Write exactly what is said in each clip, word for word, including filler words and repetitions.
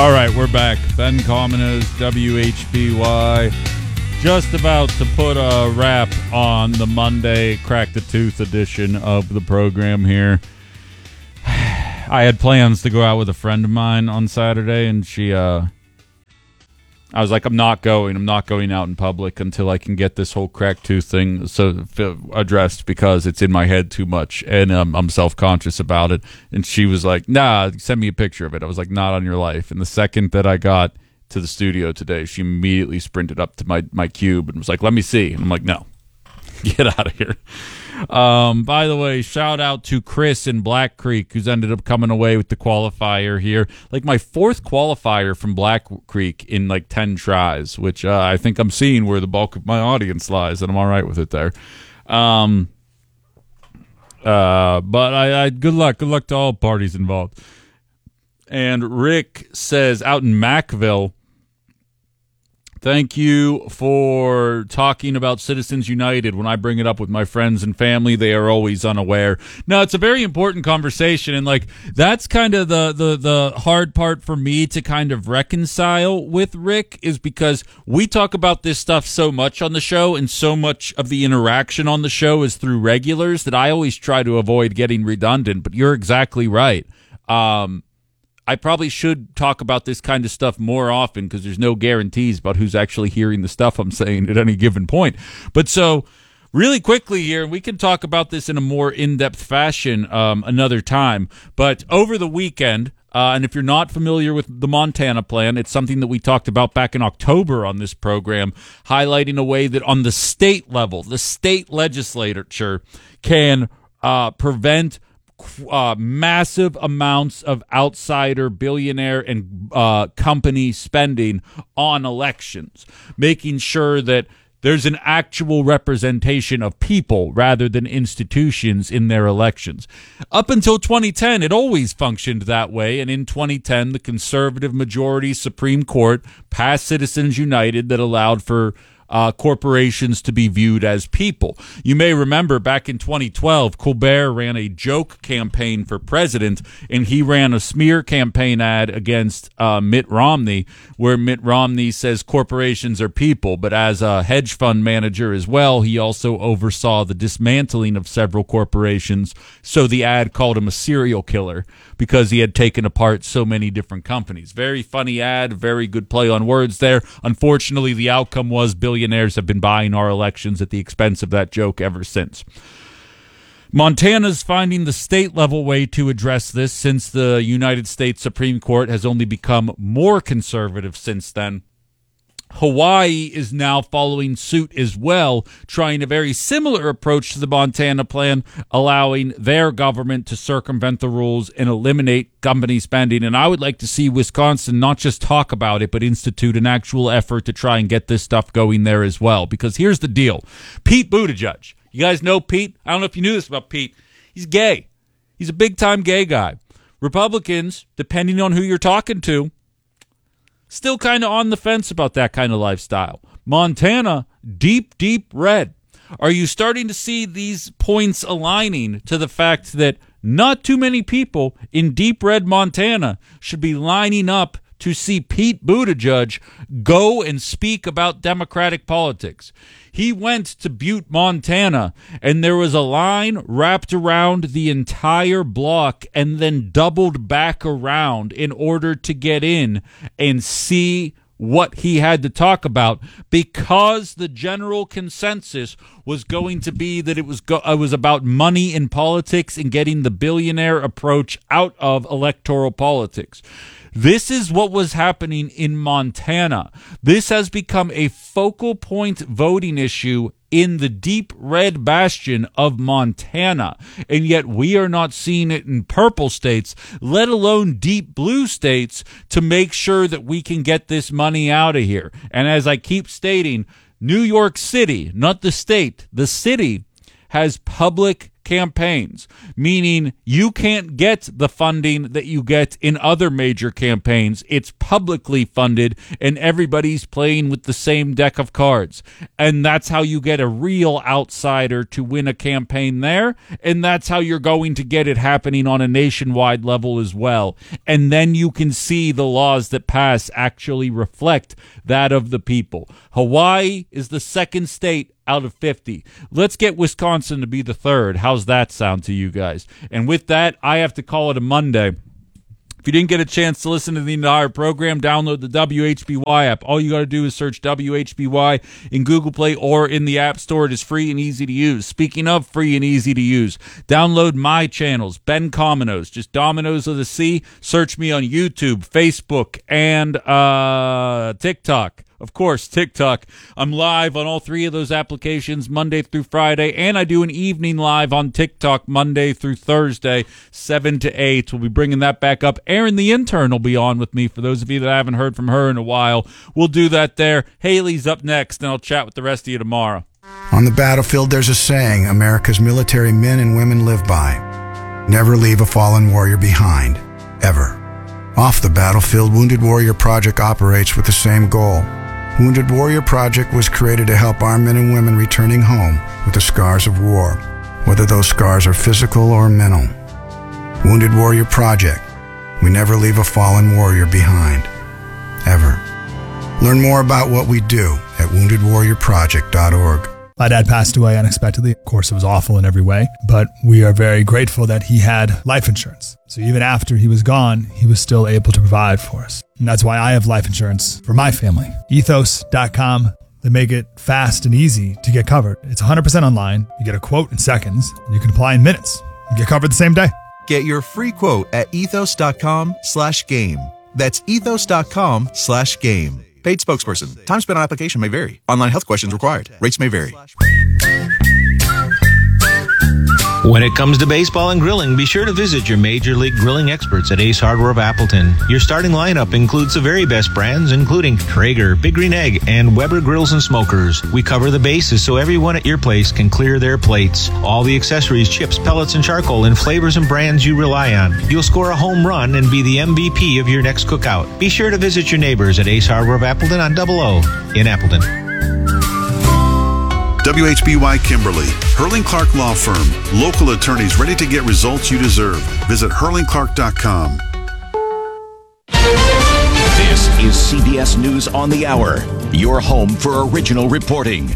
All right, we're back. Ben Cominos, W H B Y. Just about to put a wrap on the Monday Crack the Tooth edition of the program here. I had plans to go out with a friend of mine on Saturday, and she, uh, I was like, I'm not going. I'm not going out in public until I can get this whole crack tooth thing so f- addressed because it's in my head too much, and um, I'm self-conscious about it. And she was like, nah, send me a picture of it. I was like, not on your life. And the second that I got to the studio today, she immediately sprinted up to my, my cube and was like, let me see. And I'm like, no, get out of here. Um, by the way, shout out to Chris in Black Creek, who's ended up coming away with the qualifier here. Like my fourth qualifier from Black Creek in like ten tries, which uh, I think I'm seeing where the bulk of my audience lies, and I'm all right with it there. Um, uh, but I, I good luck. Good luck to all parties involved. And Rick says out in Mackville, thank you for talking about Citizens United. When I bring it up with my friends and family, they are always unaware. No, it's a very important conversation, and like that's kind of the, the, the hard part for me to kind of reconcile with Rick is because we talk about this stuff so much on the show, and so much of the interaction on the show is through regulars that I always try to avoid getting redundant, but you're exactly right. Um, I probably should talk about this kind of stuff more often because there's no guarantees about who's actually hearing the stuff I'm saying at any given point. But so really quickly here, we can talk about this in a more in-depth fashion um, another time. But over the weekend, uh, and if you're not familiar with the Montana plan, it's something that we talked about back in October on this program, highlighting a way that on the state level, the state legislature can uh, prevent Uh, massive amounts of outsider billionaire and uh, company spending on elections, making sure that there's an actual representation of people rather than institutions in their elections. Up until twenty ten, it always functioned that way, and in twenty ten, the conservative majority Supreme Court passed Citizens United that allowed for Uh, corporations to be viewed as people. You may remember back in twenty twelve, Colbert ran a joke campaign for president, and he ran a smear campaign ad against uh, Mitt Romney, where Mitt Romney says corporations are people, but as a hedge fund manager as well, he also oversaw the dismantling of several corporations, so the ad called him a serial killer because he had taken apart so many different companies. Very funny ad, very good play on words there. Unfortunately, the outcome was billion Billionaires have been buying our elections at the expense of that joke ever since. Montana's finding the state-level way to address this since the United States Supreme Court has only become more conservative since then. Hawaii is now following suit as well, trying a very similar approach to the Montana plan, allowing their government to circumvent the rules and eliminate company spending. And I would like to see Wisconsin not just talk about it, but institute an actual effort to try and get this stuff going there as well. Because here's the deal. Pete Buttigieg. You guys know Pete? I don't know if you knew this about Pete. He's gay. He's a big-time gay guy. Republicans, depending on who you're talking to, still kind of on the fence about that kind of lifestyle. Montana, deep, deep red. Are you starting to see these points aligning to the fact that not too many people in deep red Montana should be lining up to see Pete Buttigieg go and speak about Democratic politics? He went to Butte, Montana, and there was a line wrapped around the entire block and then doubled back around in order to get in and see what he had to talk about, because the general consensus was going to be that it was go- it was about money in politics and getting the billionaire approach out of electoral politics. This is what was happening in Montana. This has become a focal point voting issue in the deep red bastion of Montana, and yet we are not seeing it in purple states, let alone deep blue states, to make sure that we can get this money out of here. And as I keep stating, New York City, not the state, the city, has public campaigns, meaning you can't get the funding that you get in other major campaigns. It's publicly funded, and everybody's playing with the same deck of cards. And that's how you get a real outsider to win a campaign there, and that's how you're going to get it happening on a nationwide level as well. And then you can see the laws that pass actually reflect that of the people. Hawaii is the second state out of fifty. Let's get Wisconsin to be the third. How's that sound to you guys? And with that, I have to call it a Monday. If you didn't get a chance to listen to the entire program, download the W H B Y app. All you got to do is search W H B Y in Google Play or in the App Store. It is free and easy to use. Speaking of free and easy to use, download my channels, Ben Cominos, just Dominoes of the Sea. Search me on YouTube, Facebook, and uh, TikTok. Of course, TikTok. I'm live on all three of those applications Monday through Friday, and I do an evening live on TikTok Monday through Thursday, seven to eight. We'll be bringing that back up. Erin, the intern, will be on with me. For those of you that haven't heard from her in a while, we'll do that there. Haley's up next, and I'll chat with the rest of you tomorrow. On the battlefield, there's a saying America's military men and women live by. Never leave a fallen warrior behind, ever. Off the battlefield, Wounded Warrior Project operates with the same goal. Wounded Warrior Project was created to help our men and women returning home with the scars of war, whether those scars are physical or mental. Wounded Warrior Project. We never leave a fallen warrior behind, ever. Learn more about what we do at wounded warrior project dot org. My dad passed away unexpectedly. Of course, it was awful in every way, but we are very grateful that he had life insurance. So even after he was gone, he was still able to provide for us. And that's why I have life insurance for my family. ethos dot com. They make it fast and easy to get covered. It's one hundred percent online. You get a quote in seconds, and you can apply in minutes. You get covered the same day. Get your free quote at ethos dot com slash game. That's ethos dot com slash game. Paid spokesperson. Time spent on application may vary. Online health questions required. Rates may vary. When it comes to baseball and grilling, be sure to visit your Major League Grilling experts at Ace Hardware of Appleton. Your starting lineup includes the very best brands, including Traeger, Big Green Egg, and Weber Grills and Smokers. We cover the bases so everyone at your place can clear their plates. All the accessories, chips, pellets, and charcoal in flavors and brands you rely on. You'll score a home run and be the M V P of your next cookout. Be sure to visit your neighbors at Ace Hardware of Appleton on Double O in Appleton. W H B Y Kimberly, Hurling Clark Law Firm. Local attorneys ready to get results you deserve. Visit hurling clark dot com. This is C B S News on the Hour, your home for original reporting.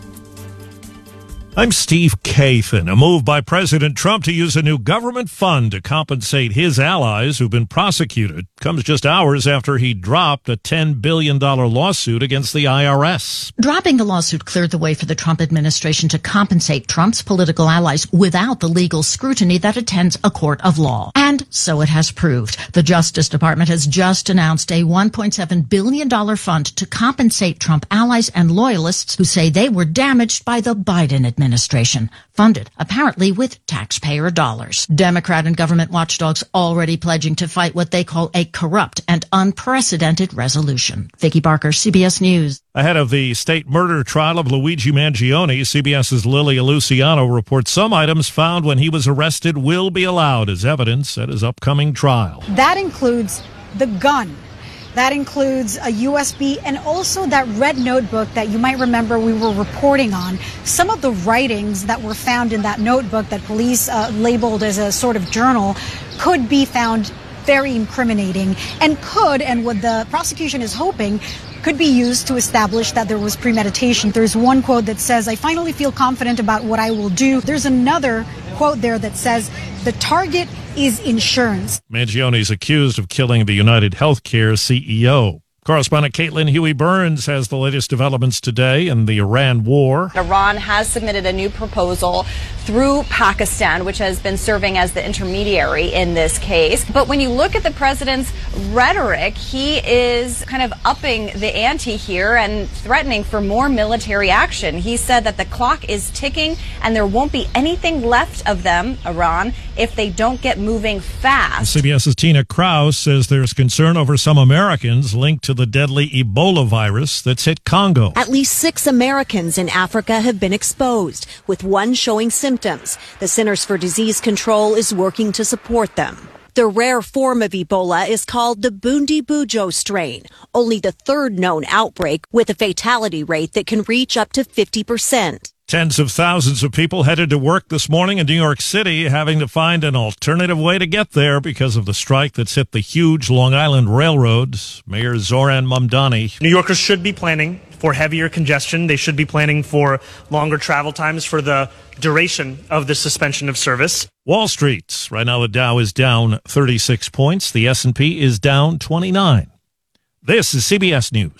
I'm Steve Kathan. A move by President Trump to use a new government fund to compensate his allies who've been prosecuted comes just hours after he dropped a ten billion dollars lawsuit against the I R S. Dropping the lawsuit cleared the way for the Trump administration to compensate Trump's political allies without the legal scrutiny that attends a court of law. And so it has proved. The Justice Department has just announced a one point seven billion dollars fund to compensate Trump allies and loyalists who say they were damaged by the Biden administration, funded apparently with taxpayer dollars. Democrat and government watchdogs already pledging to fight what they call a corrupt and unprecedented resolution. Vicki Barker, C B S News. Ahead of the state murder trial of Luigi Mangione, CBS's Lilia Luciano reports some items found when he was arrested will be allowed as evidence at his upcoming trial. That includes the gun. That includes a U S B and also that red notebook that you might remember we were reporting on. Some of the writings that were found in that notebook that police uh, labeled as a sort of journal could be found very incriminating and could, and what the prosecution is hoping, could be used to establish that there was premeditation. There's one quote that says, "I finally feel confident about what I will do." There's another quote there that says, "The target is insurance." Mangione is accused of killing the United Healthcare C E O. Correspondent Caitlin Huey-Burns has the latest developments today in the Iran war. Iran has submitted a new proposal through Pakistan, which has been serving as the intermediary in this case. But when you look at the president's rhetoric, he is kind of upping the ante here and threatening for more military action. He said that the clock is ticking and there won't be anything left of them, Iran, if they don't get moving fast. CBS's Tina Kraus says there's concern over some Americans linked to to the deadly Ebola virus that's hit Congo. At least six Americans in Africa have been exposed, with one showing symptoms. The Centers for Disease Control is working to support them. The rare form of Ebola is called the Bundibugyo strain, only the third known outbreak with a fatality rate that can reach up to fifty percent. Tens of thousands of people headed to work this morning in New York City, having to find an alternative way to get there because of the strike that's hit the huge Long Island Railroad. Mayor Zoran Mamdani. New Yorkers should be planning for heavier congestion. They should be planning for longer travel times for the duration of the suspension of service. Wall Street. Right now the Dow is down thirty-six points. The S and P is down twenty-nine. This is C B S News.